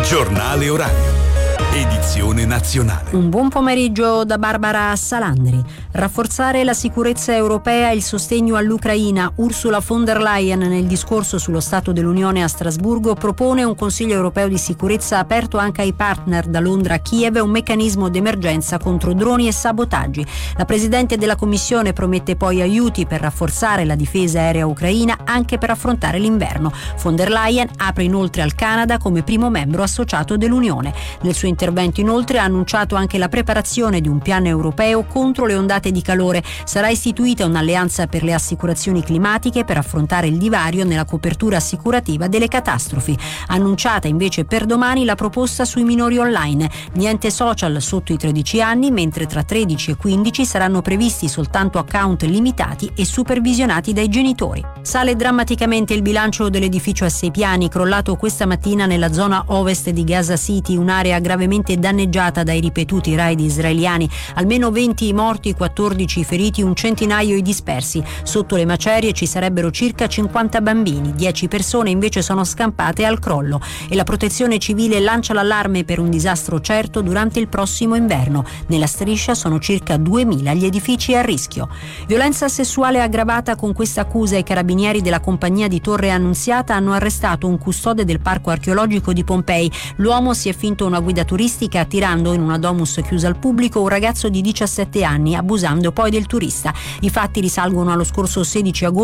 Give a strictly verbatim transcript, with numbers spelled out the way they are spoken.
Giornale orario. Edizione nazionale. Un buon pomeriggio da Barbara Salandri. Rafforzare la sicurezza europea e il sostegno all'Ucraina. Ursula von der Leyen, nel discorso sullo Stato dell'Unione a Strasburgo, propone un Consiglio europeo di sicurezza aperto anche ai partner, da Londra a Kiev, e un meccanismo d'emergenza contro droni e sabotaggi. La Presidente della Commissione promette poi aiuti per rafforzare la difesa aerea ucraina anche per affrontare l'inverno. Von der Leyen apre inoltre al Canada come primo membro associato dell'Unione. Nel suo intervento inoltre ha annunciato anche la preparazione di un piano europeo contro le ondate di calore. Sarà istituita un'alleanza per le assicurazioni climatiche per affrontare il divario nella copertura assicurativa delle catastrofi. Annunciata invece per domani la proposta sui minori online. Niente social sotto i tredici anni, mentre tra tredici e quindici saranno previsti soltanto account limitati e supervisionati dai genitori. Sale drammaticamente il bilancio dell'edificio a sei piani crollato questa mattina nella zona ovest di Gaza City, un'area gravemente danneggiata dai ripetuti raid israeliani. Almeno venti morti, quattordici feriti, un centinaio i dispersi. Sotto le macerie ci sarebbero circa cinquanta bambini, dieci persone invece sono scampate al crollo, e la Protezione Civile lancia l'allarme per un disastro certo durante il prossimo inverno. Nella striscia sono circa duemila gli edifici a rischio. Violenza sessuale aggravata. Con questa accusa i carabinieri della compagnia di Torre Annunziata hanno arrestato un custode del parco archeologico di Pompei. L'uomo si è finto una guida turistica attirando in una domus chiusa al pubblico un ragazzo di diciassette anni, abusando poi del turista. I fatti risalgono allo scorso sedici agosto